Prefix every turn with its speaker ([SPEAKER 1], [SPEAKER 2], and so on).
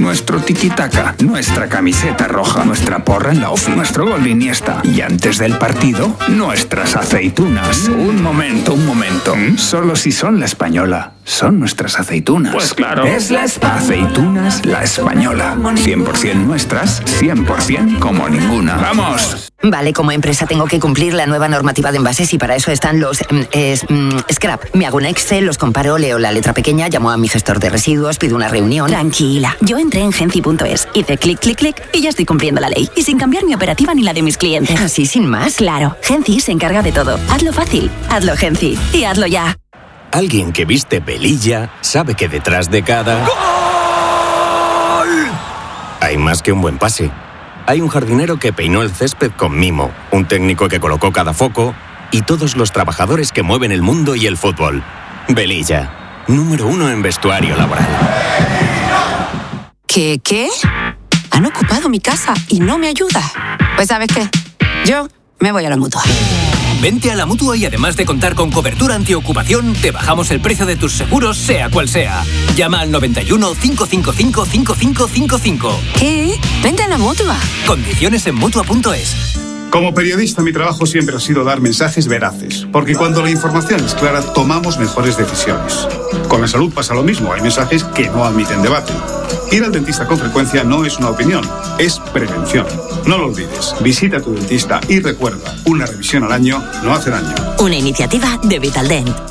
[SPEAKER 1] nuestro tiki-taka, nuestra camiseta roja, nuestra porra en la off, nuestro gol de Iniesta. Y antes del partido, nuestras aceitunas. Un momento. Solo si son La Española. Son nuestras aceitunas.
[SPEAKER 2] Pues claro.
[SPEAKER 1] Es Aceitunas La Española. 100% nuestras, 100% como ninguna. ¡Vamos!
[SPEAKER 3] Vale, como empresa tengo que cumplir la nueva normativa de envases y para eso están los scrap. Me hago un Excel, los comparo, leo la letra pequeña, llamo a mi gestor de residuos, pido una reunión.
[SPEAKER 4] Tranquila, yo entré en Genci.es, hice clic y ya estoy cumpliendo la ley. Y sin cambiar mi operativa ni la de mis clientes.
[SPEAKER 3] ¿Así sin más?
[SPEAKER 4] Claro, Genci se encarga de todo. Hazlo fácil, hazlo Genci y hazlo ya.
[SPEAKER 5] Alguien que viste velilla sabe que detrás de cada ¡gol! Hay más que un buen pase. Hay un jardinero que peinó el césped con mimo, un técnico que colocó cada foco y todos los trabajadores que mueven el mundo y el fútbol. Velilla, número 1 en vestuario laboral.
[SPEAKER 6] ¿Qué? Han ocupado mi casa y no me ayuda. Pues ¿sabes qué? Yo me voy a la Mutua.
[SPEAKER 7] Vente a la Mutua y además de contar con cobertura antiocupación, te bajamos el precio de tus seguros, sea cual sea. Llama al 91 555 5555.
[SPEAKER 6] ¿Qué? Vente a la Mutua.
[SPEAKER 7] Condiciones en Mutua.es.
[SPEAKER 8] Como periodista, mi trabajo siempre ha sido dar mensajes veraces, porque cuando la información es clara, tomamos mejores decisiones. Con la salud pasa lo mismo, hay mensajes que no admiten debate. Ir al dentista con frecuencia no es una opinión, es prevención. No lo olvides, visita a tu dentista y recuerda, una revisión al año no hace daño.
[SPEAKER 4] Una iniciativa de Vitaldent.